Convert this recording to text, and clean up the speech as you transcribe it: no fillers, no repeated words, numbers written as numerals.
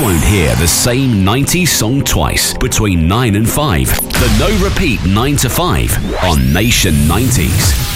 won't hear the same 90s song twice between 9 and 5. The No Repeat 9 to 5 on Nation 90s.